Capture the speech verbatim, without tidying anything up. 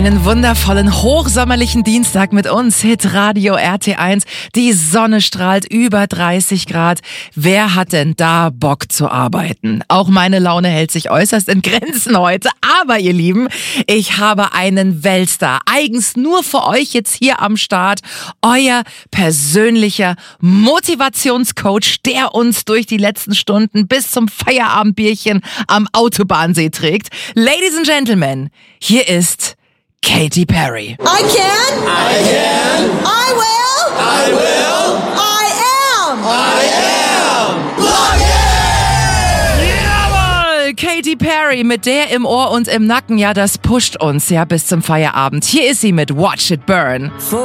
Einen wundervollen, hochsommerlichen Dienstag mit uns, Hitradio R T eins. Die Sonne strahlt, über dreißig Grad. Wer hat denn da Bock zu arbeiten? Auch meine Laune hält sich äußerst in Grenzen heute. Aber ihr Lieben, ich habe einen Weltstar, eigens nur für euch jetzt hier am Start. Euer persönlicher Motivationscoach, der uns durch die letzten Stunden bis zum Feierabendbierchen am Autobahnsee trägt. Ladies and Gentlemen, hier ist Katy Perry. I can. I can. I will. I will. I am. I am. Jawohl, Katy Perry mit der im Ohr und im Nacken. Ja, das pusht uns ja bis zum Feierabend. Hier ist sie mit Watch It Burn.